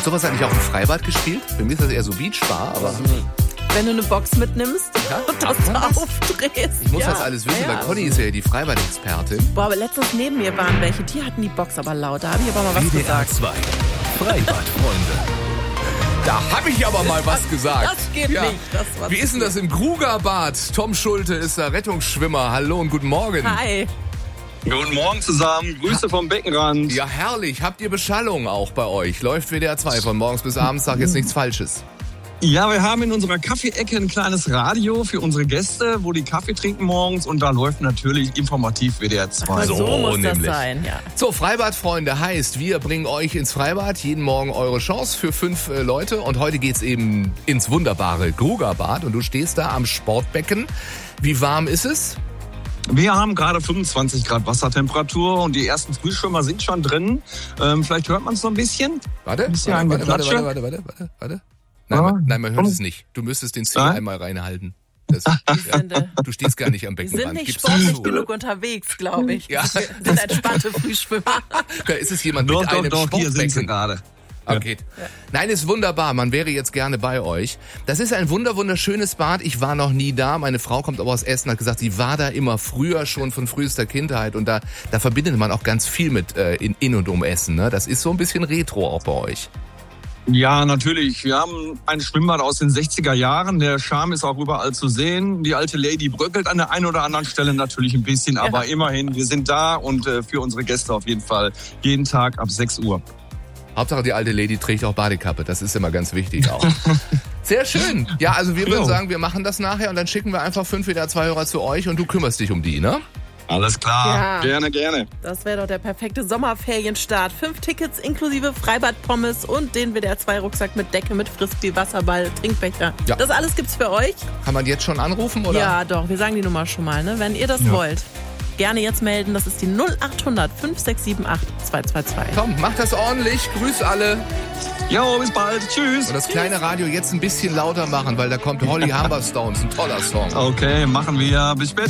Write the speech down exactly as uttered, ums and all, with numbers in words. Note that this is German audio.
Wird sowas eigentlich auch im Freibad gespielt? Für mich ist das eher so Beachbar, aber... Wenn du eine Box mitnimmst Ja? und das da aufdrehst. Ich muss ja. das alles wissen, ja, weil ja. Conny ist ja die Freibad-Expertin. Boah, aber letztens neben mir waren welche, die hatten die Box aber laut. Da habe ich aber mal was W D R gesagt. zwei. Freibad-Freunde. Da habe ich aber mal was gesagt. Das geht Ja. nicht. Das war Wie ist denn das im Grugerbad? Tom Schulte ist da Rettungsschwimmer. Hallo und guten Morgen. Hi. Guten Morgen zusammen, Grüße vom Beckenrand. Ja, herrlich. Habt ihr Beschallung auch bei euch? Läuft W D R zwei von morgens bis abends, sag jetzt nichts Falsches. Ja, wir haben in unserer Kaffeeecke ein kleines Radio für unsere Gäste, wo die Kaffee trinken morgens und da läuft natürlich informativ W D R zwei. So, So muss nämlich. das sein, ja. So, Freibadfreunde heißt, wir bringen euch ins Freibad, jeden Morgen eure Chance für fünf äh, Leute. Und heute geht's eben ins wunderbare Grugerbad und du stehst da am Sportbecken. Wie warm ist es? Wir haben gerade fünfundzwanzig Grad Wassertemperatur und die ersten Frühschwimmer sind schon drin. Ähm, vielleicht hört man es noch ein bisschen. Warte, Ist ja warte, ein warte, warte, Geklatsche. warte, warte, warte, warte. Nein, Ja. man, nein, man hört Komm. es nicht. Du müsstest den Ziel Ja? einmal reinhalten. Das, ja, Sind, äh, du stehst gar nicht am Die Beckenrand. sind nicht Gibst du sportlich zu. genug unterwegs, glaube ich. Ja. Wir sind entspannte Frühschwimmer. Da ist es jemand Doch, mit doch, einem doch, hier sind sie Sportbecken. gerade. Okay. Nein, ist wunderbar. Man wäre jetzt gerne bei euch. Das ist ein wunder wunderschönes Bad. Ich war noch nie da. Meine Frau kommt aber aus Essen, hat gesagt, sie war da immer früher schon von frühester Kindheit und da, da verbindet man auch ganz viel mit äh, in, in und um Essen. Ne? Das ist so ein bisschen Retro auch bei euch. Ja, natürlich. Wir haben ein Schwimmbad aus den sechziger Jahren. Der Charme ist auch überall zu sehen. Die alte Lady bröckelt an der einen oder anderen Stelle natürlich ein bisschen, aber immerhin, wir sind da und äh, für unsere Gäste auf jeden Fall jeden Tag ab sechs Uhr. Hauptsache die alte Lady trägt auch Badekappe. Das ist immer ganz wichtig auch. Sehr schön. Ja, also wir würden Jo. sagen, wir machen das nachher und dann schicken wir einfach fünf W D R zwei Hörer zu euch und du kümmerst dich um die, ne? Alles klar. Ja. Gerne, gerne. Das wäre doch der perfekte Sommerferienstart. Fünf Tickets inklusive Freibad-Pommes und den W D R zwei Rucksack mit Decke, mit Frisbee, Wasserball, Trinkbecher. Ja. Das alles gibt's für euch. Kann man jetzt schon anrufen, oder? Ja, doch. Wir sagen die Nummer schon mal, ne? Wenn ihr das Ja. wollt. Gerne jetzt melden. Das ist die null acht hundert fünf sechs sieben acht zwei zwei zwei. Komm, mach das ordentlich. Grüß alle. Jo, bis bald. Tschüss. Und das kleine Radio jetzt ein bisschen lauter machen, weil da kommt Holly Humberstones, ein toller Song. Okay, machen wir. Bis später.